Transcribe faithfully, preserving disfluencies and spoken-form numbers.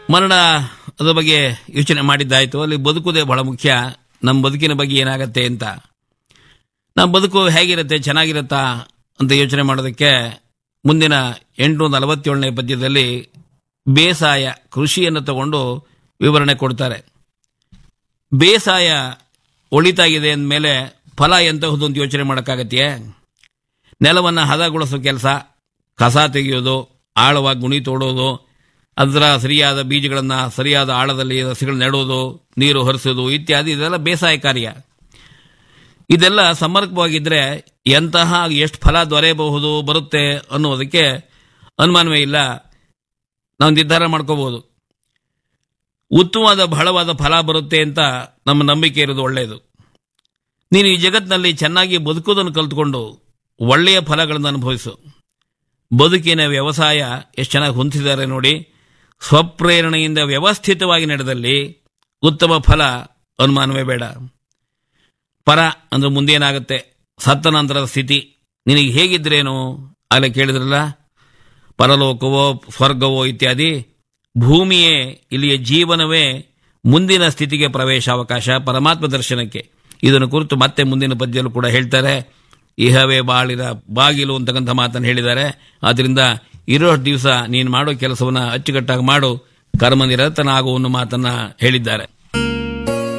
ಮರಣ ಅದ್ರ ಬಗ್ಗೆ ಯೋಚನೆ ಮಾಡಿದ್ದಾಯ್ತು. ಅಲ್ಲಿ ಬದುಕುವುದೇ ಬಹಳ ಮುಖ್ಯ. ನಮ್ಮ ಬದುಕಿನ ಬಗ್ಗೆ ಏನಾಗತ್ತೆ ಅಂತ, ನಮ್ಮ ಬದುಕು ಹೇಗಿರುತ್ತೆ, ಚೆನ್ನಾಗಿರುತ್ತಾ ಅಂತ ಯೋಚನೆ ಮಾಡೋದಕ್ಕೆ ಮುಂದಿನ ಎಂಟುನೂರ ನಲವತ್ತೇಳನೇ ಪದ್ಯದಲ್ಲಿ ಬೇಸಾಯ, ಕೃಷಿಯನ್ನು ತಗೊಂಡು ವಿವರಣೆ ಕೊಡ್ತಾರೆ. ಬೇಸಾಯ ಒಳಿತಾಗಿದೆ ಅಂದಮೇಲೆ ಫಲ ಎಂತಹುದು ಅಂತ ಯೋಚನೆ ಮಾಡೋಕ್ಕಾಗತ್ತೆಯೇ? ನೆಲವನ್ನು ಹದಗೊಳಿಸೋ ಕೆಲಸ, ಕಸ ತೆಗೆಯೋದು, ಆಳವಾಗಿ ಗುಣಿ ತೋಡೋದು, ಅದರ ಸರಿಯಾದ ಬೀಜಗಳನ್ನು ಸರಿಯಾದ ಆಳದಲ್ಲಿ ಸಸಿಗಳು ನೆಡೋದು, ನೀರು ಹರಿಸೋದು ಇತ್ಯಾದಿ, ಇದೆಲ್ಲ ಬೇಸಾಯ ಕಾರ್ಯ. ಇದೆಲ್ಲ ಸಮರ್ಪಕವಾಗಿದ್ದರೆ ಎಂತಹ ಎಷ್ಟು ಫಲ ದೊರೆಯಬಹುದು ಬರುತ್ತೆ ಅನ್ನೋದಕ್ಕೆ ಅನುಮಾನವೇ ಇಲ್ಲ. ನಾವು ನಿರ್ಧಾರ ಮಾಡ್ಕೋಬಹುದು. ಉತ್ತಮವಾದ ಬಹಳವಾದ ಫಲ ಬರುತ್ತೆ ಅಂತ ನಮ್ಮ ನಂಬಿಕೆ ಇರೋದು ಒಳ್ಳೆಯದು. ನೀನು ಈ ಜಗತ್ತಿನಲ್ಲಿ ಚೆನ್ನಾಗಿ ಬದುಕೋದನ್ನು ಕಲ್ತ್ಕೊಂಡು ಒಳ್ಳೆಯ ಫಲಗಳನ್ನು ಅನುಭವಿಸು. ಬದುಕಿನ ವ್ಯವಸಾಯ ಎಷ್ಟು ಚೆನ್ನಾಗಿ ಹೊಂದಿದ್ದಾರೆ ನೋಡಿ. ಸ್ವಪ್ರೇರಣೆಯಿಂದ ವ್ಯವಸ್ಥಿತವಾಗಿ ನಡೆದಲ್ಲಿ ಉತ್ತಮ ಫಲ, ಅನುಮಾನವೇ ಬೇಡ. ಪರ ಅಂದ್ರೆ ಮುಂದೇನಾಗುತ್ತೆ, ಸತ್ತ ನಂತರದ ಸ್ಥಿತಿ ನಿನಗೆ ಹೇಗಿದ್ರೇನು ಅಲ್ಲ ಕೇಳಿದ್ರಲ್ಲ, ಪರಲೋಕವೋ ಸ್ವರ್ಗವೋ ಇತ್ಯಾದಿ. ಭೂಮಿಯೇ ಇಲ್ಲಿಯ ಜೀವನವೇ ಮುಂದಿನ ಸ್ಥಿತಿಗೆ ಪ್ರವೇಶಾವಕಾಶ, ಪರಮಾತ್ಮ ದರ್ಶನಕ್ಕೆ. ಇದನ್ನು ಕುರಿತು ಮತ್ತೆ ಮುಂದಿನ ಪದ್ಯಲ್ಲೂ ಕೂಡ ಹೇಳ್ತಾರೆ. ಇಹವೇ ಬಾಳಿನ ಬಾಗಿಲು ಅಂತಕ್ಕಂಥ ಮಾತನ್ನು ಹೇಳಿದ್ದಾರೆ. ಆದ್ದರಿಂದ ಇರೋ ದಿವಸ ನೀನು ಮಾಡೋ ಕೆಲಸವನ್ನು ಅಚ್ಚುಕಟ್ಟಾಗಿ ಮಾಡು, ಕರ್ಮ ನಿರತನಾಗು ಅನ್ನೋ ಮಾತನ್ನ ಹೇಳಿದ್ದಾರೆ.